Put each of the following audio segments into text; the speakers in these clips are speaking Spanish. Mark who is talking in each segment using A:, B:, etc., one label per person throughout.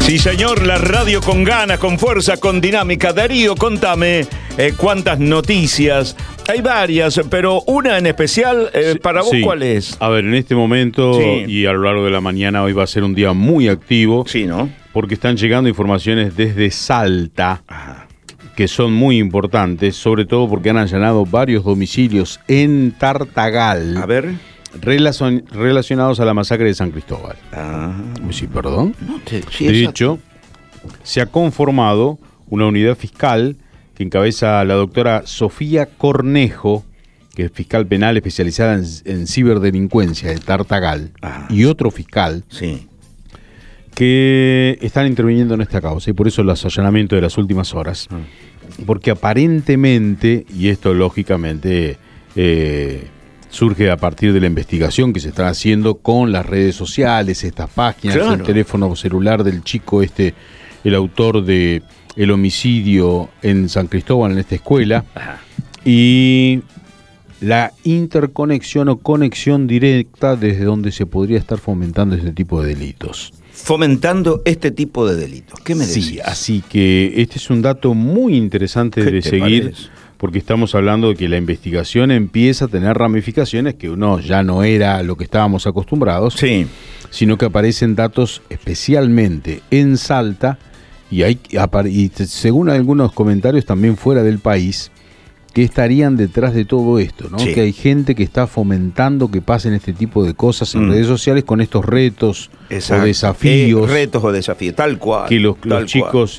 A: Sí, señor, la radio con ganas, con fuerza, con dinámica. Darío, contame cuántas noticias. Hay varias, pero una en especial, para vos,
B: Sí.
A: ¿cuál es?
B: A ver, en este momento
A: Sí.
B: y a lo largo de la mañana, hoy va a ser un día muy activo.
A: Sí, ¿no?
B: Porque están llegando informaciones desde Salta,
A: Ajá.
B: que son muy importantes, sobre todo porque han allanado varios domicilios en Tartagal.
A: A ver.
B: Relacionados a la masacre de San Cristóbal.
A: Ah,
B: Sí, perdón.
A: no te, sí,
B: De
A: exacto.
B: hecho, se ha conformado una unidad fiscal que encabeza la doctora Sofía Cornejo, que es fiscal penal especializada en ciberdelincuencia de Tartagal,
A: Ah.
B: y otro fiscal
A: Sí.
B: que están interviniendo en esta causa, y por eso los allanamientos de las últimas horas. Porque aparentemente, y esto lógicamente surge a partir de la investigación que se está haciendo con las redes sociales, estas páginas,
A: Claro.
B: el teléfono celular del chico el autor de el homicidio en San Cristóbal, en esta escuela,
A: Ajá.
B: y la interconexión o conexión directa desde donde se podría estar fomentando este tipo de delitos.
A: Fomentando este tipo de delitos. ¿Qué me decís?
B: Sí, así que este es un dato muy interesante
A: ¿Qué
B: de
A: te
B: seguir,
A: parece?
B: porque estamos hablando de que la investigación empieza a tener ramificaciones que uno ya no era lo que estábamos acostumbrados,
A: Sí.
B: sino que aparecen datos especialmente en Salta y según algunos comentarios también fuera del país, que estarían detrás de todo esto, ¿no?
A: Sí.
B: Que hay gente que está fomentando que pasen este tipo de cosas en redes sociales con estos retos
A: Exacto.
B: o desafíos
A: Retos o desafíos, tal cual.
B: que los
A: tal cual.
B: chicos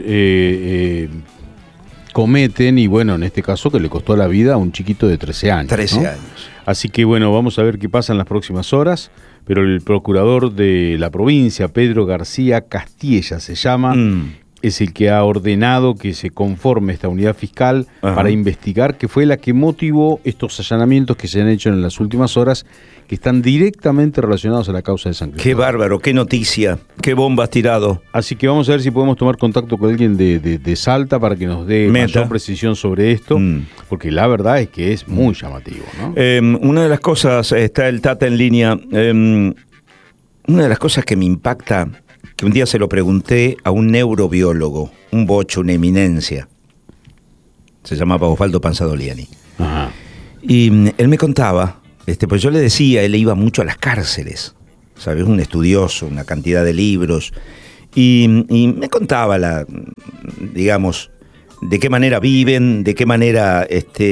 B: cometen, y bueno, en este caso que le costó la vida a un chiquito de 13 años.
A: 13
B: ¿no?
A: años.
B: Así que bueno, vamos a ver qué pasa en las próximas horas, pero el procurador de la provincia, Pedro García Castilla se llama, es el que ha ordenado que se conforme esta unidad fiscal
A: Ajá.
B: para investigar qué fue la que motivó estos allanamientos que se han hecho en las últimas horas, que están directamente relacionados a la causa de San Cristóbal.
A: Qué bárbaro, qué noticia, qué bomba has tirado.
B: Así que vamos a ver si podemos tomar contacto con alguien de Salta para que nos dé
A: Meta.
B: mayor precisión sobre esto, porque la verdad es que es muy llamativo, ¿no?
A: Una de las cosas, está el Tata en línea, una de las cosas que me impacta, que un día se lo pregunté a un neurobiólogo, un bocho, una eminencia, se llamaba Osvaldo Panzadoliani,
B: Ajá.
A: y él me contaba, pues yo le decía, él iba mucho a las cárceles, ¿sabes? Un estudioso, una cantidad de libros, y me contaba digamos, de qué manera viven, de qué manera,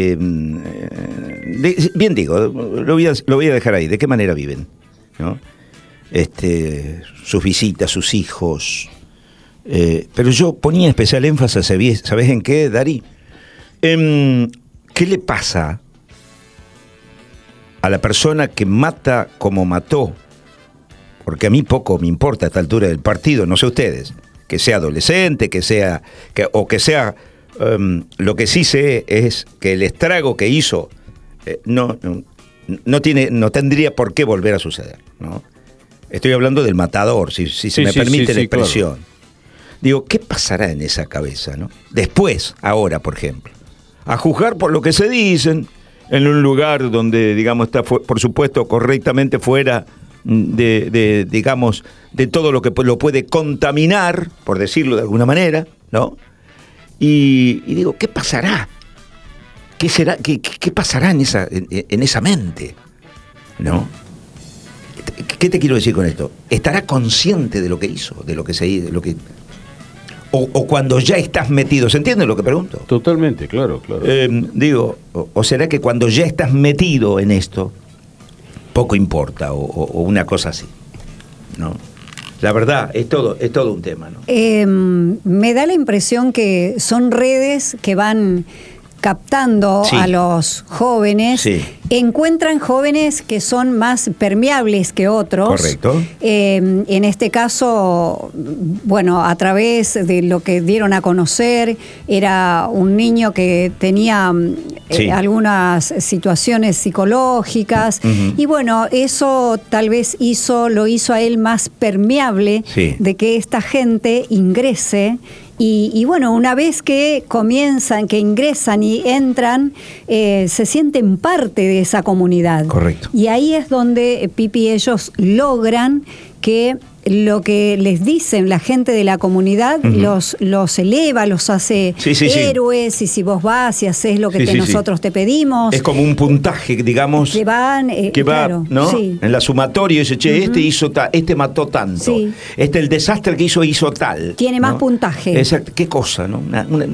A: bien digo, lo voy a dejar ahí, de qué manera viven, ¿no? Sus visitas, sus hijos, pero yo ponía especial énfasis, ¿sabés en qué, Dari? ¿Qué le pasa a la persona que mata como mató? Porque a mí poco me importa a esta altura del partido, no sé ustedes, que sea adolescente, que sea, lo que sí sé es que el estrago que hizo no tendría por qué volver a suceder, ¿no? Estoy hablando del matador, si se me permite la expresión. Claro. Digo, ¿qué pasará en esa cabeza, no? Después, ahora, por ejemplo, a juzgar por lo que se dicen, en un lugar donde, digamos, está, por supuesto, correctamente fuera digamos, de todo lo que lo puede contaminar, por decirlo de alguna manera, ¿no? Y digo, ¿qué pasará? ¿Qué será? ¿Qué pasará en esa mente? ¿No? ¿Qué te quiero decir con esto? ¿Estará consciente de lo que hizo? De lo que o cuando ya estás metido, ¿se entiende lo que pregunto?
B: Totalmente, claro.
A: Digo, o será que cuando ya estás metido en esto, poco importa, o una cosa así, ¿no? La verdad, es todo un tema, ¿no?
C: Me da la impresión que son redes que van captando a los jóvenes, encuentran jóvenes que son más permeables que otros.
A: Correcto.
C: En este caso, bueno, a través de lo que dieron a conocer, era un niño que tenía algunas situaciones psicológicas, y bueno, eso tal vez lo hizo a él más permeable de que esta gente ingrese. Y bueno, una vez que ingresan y entran, se sienten parte de esa comunidad.
A: Correcto.
C: Y ahí es donde Pipi ellos logran que lo que les dicen la gente de la comunidad los eleva, los hace héroes, y si vos vas y haces lo que nosotros te pedimos.
A: Es como un puntaje, digamos,
C: que van,
A: que va,
C: claro,
A: ¿no? En la sumatoria dice, che, este hizo este mató tanto, el desastre que hizo tal.
C: Tiene más puntaje.
A: Exacto, qué cosa, ¿no?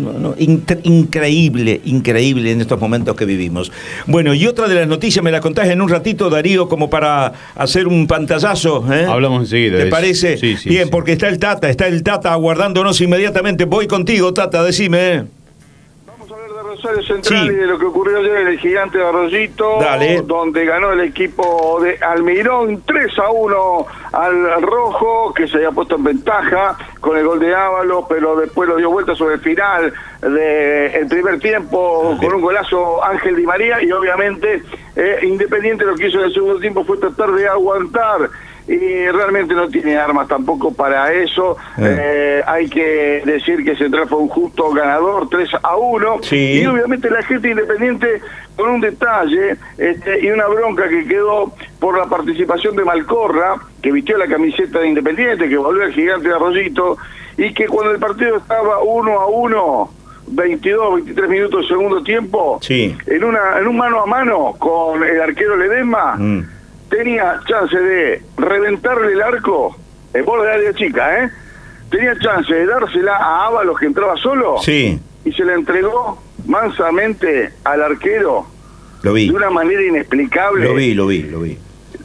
A: Increíble en estos momentos que vivimos. Bueno, y otra de las noticias me la contás en un ratito, Darío, como para hacer un pantallazo, ¿eh?
B: Hablamos enseguida.
A: ¿Te parece?
B: Sí,
A: bien, porque está el Tata aguardándonos inmediatamente. Voy contigo, Tata, decime.
D: Vamos a hablar de Rosario Central y de lo que ocurrió ayer en el Gigante de Arroyito, donde ganó el equipo de Almirón 3-1 al Rojo, que se había puesto en ventaja con el gol de Ábalos, pero después lo dio vuelta sobre el final del primer tiempo con un golazo Ángel Di María, y obviamente Independiente lo que hizo en el segundo tiempo fue tratar de aguantar, y realmente no tiene armas tampoco para eso. Hay que decir que Central fue un justo ganador, 3-1, y obviamente la gente Independiente con un detalle y una bronca que quedó por la participación de Malcorra, que vistió la camiseta de Independiente, que volvió al Gigante de Arroyito, y que cuando el partido estaba 1-1, 22, 23 minutos del segundo tiempo, en un mano a mano con el arquero Ledesma, tenía chance de reventarle el arco en borde de área chica, tenía chance de dársela a Ábalos, que entraba solo, y se la entregó mansamente al arquero.
A: Lo vi.
D: De una manera inexplicable.
A: Lo vi.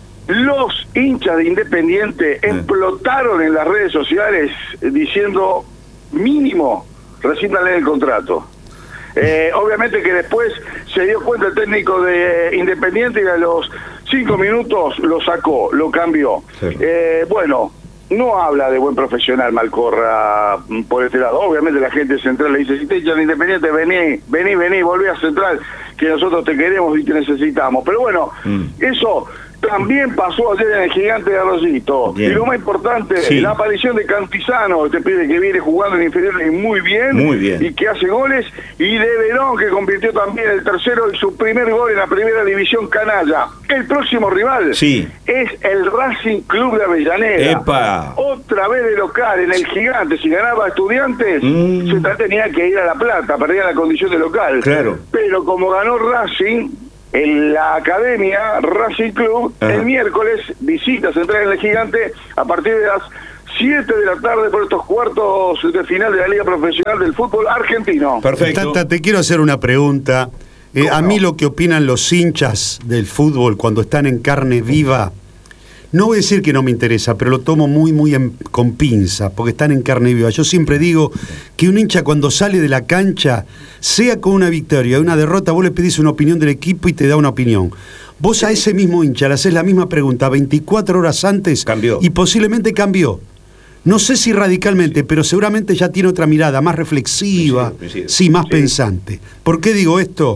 D: Los hinchas de Independiente explotaron en las redes sociales diciendo mínimo rescíndanle el contrato. Obviamente que después se dio cuenta el técnico de Independiente y a los 5 minutos lo sacó, lo cambió. Bueno, no habla de buen profesional Malcorra por este lado. Obviamente la gente de Central le dice, si te echan de Independiente, vení, volví a Central, que nosotros te queremos y te necesitamos. Pero bueno, eso también pasó ayer en el Gigante de Arroyito. Y lo más importante, la aparición de Cantizano, este pibe que viene jugando en inferiores muy bien, y que hace goles, y de Verón, que convirtió también el tercero y su primer gol en la primera división canalla. El próximo rival es el Racing Club de Avellaneda. Otra vez de local en el Gigante. Si ganaba Estudiantes, Central tenía que ir a La Plata, perdía la condición de local. Pero como ganó Racing, en la academia Racing Club, el miércoles visita Central en el Gigante a partir de las 7 de la tarde por estos cuartos de final de la Liga Profesional del Fútbol Argentino.
E: Perfecto. Tata, te quiero hacer una pregunta. A mí lo que opinan los hinchas del fútbol cuando están en carne viva, no voy a decir que no me interesa, pero lo tomo muy con pinza, porque están en carne viva. Yo siempre digo que un hincha cuando sale de la cancha, sea con una victoria o una derrota, vos le pedís una opinión del equipo y te da una opinión. Vos a ese mismo hincha le haces la misma pregunta 24 horas antes y posiblemente cambió. No sé si radicalmente, pero seguramente ya tiene otra mirada, más reflexiva, más pensante. ¿Por qué digo esto?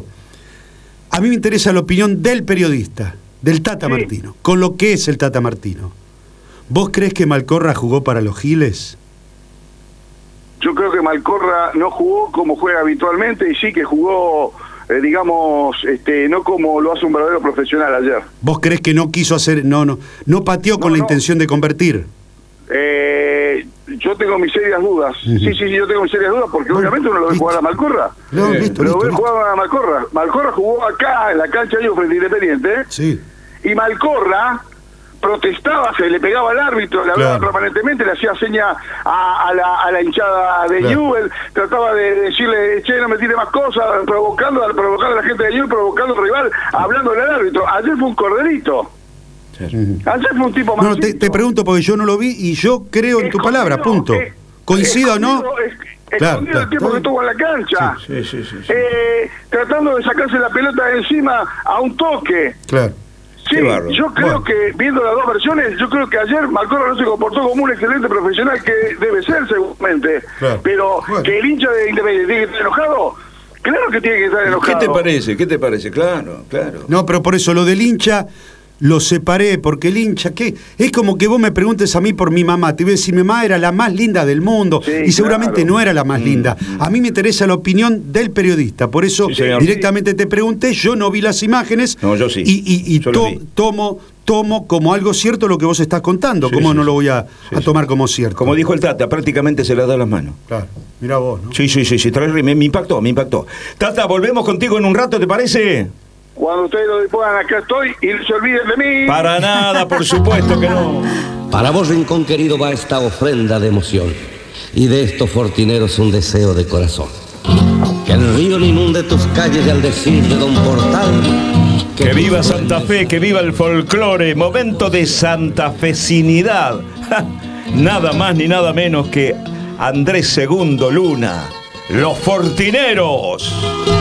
E: A mí me interesa la opinión del periodista, del Tata Martino, con lo que es el Tata Martino. ¿Vos crees que Malcorra jugó para los Giles?
D: Yo creo que Malcorra no jugó como juega habitualmente, y sí que jugó, digamos, no como lo hace un verdadero profesional ayer.
E: ¿Vos crees que no quiso hacer, no pateó con la intención de convertir?
D: Yo tengo mis serias dudas. Sí, yo tengo mis serias dudas, porque obviamente uno lo ve jugar a Malcorra. Lo ve jugar a Malcorra. Malcorra jugó acá en la cancha de frente a Independiente. Y Malcorra protestaba, se le pegaba al árbitro, le hablaba permanentemente, le hacía seña a la hinchada de Newell, trataba de decirle, che, no me tire más cosas, provocando a la gente de Newell, provocando al rival, hablándole al árbitro. Ayer fue un corderito. Ayer fue un tipo más.
E: No, te pregunto porque yo no lo vi y yo creo en tu palabra, punto. ¿Coincido o no?
D: Escondido el tiempo que estuvo en la cancha. Tratando de sacarse la pelota de encima a un toque. Yo creo que, viendo las dos versiones, yo creo que ayer Malcorra no se comportó como un excelente profesional, que debe ser seguramente. Pero que el hincha de Independiente tiene que estar enojado. Claro que tiene que estar enojado.
A: ¿Qué te parece? Claro.
E: No, pero por eso lo del hincha lo separé, porque el hincha, ¿qué? Es como que vos me preguntes a mí por mi mamá. Te voy a decir, mi mamá era la más linda del mundo, y seguramente no era la más linda. A mí me interesa la opinión del periodista, por eso directamente te pregunté. Yo no vi las imágenes,
A: no, yo sí.
E: y tomo tomo como algo cierto lo que vos estás contando.
A: Sí,
E: ¿Cómo
A: sí,
E: no lo voy a
A: sí.
E: tomar como cierto?
A: Como dijo el Tata, prácticamente se le da las manos.
E: Claro, mirá vos, ¿no?
A: Sí, me impactó. Tata, volvemos contigo en un rato, ¿te parece?
D: Cuando ustedes lo dispongan, acá estoy y no se olviden de mí.
A: Para nada, por supuesto que no.
F: Para vos, Rincón querido, va esta ofrenda de emoción. Y de estos fortineros un deseo de corazón. Que el río no inunde tus calles y al decir de Don Portal...
A: Que viva Santa Fe, que viva el folclore. Momento de santafecinidad. Nada más ni nada menos que Andrés II Luna. Los Fortineros.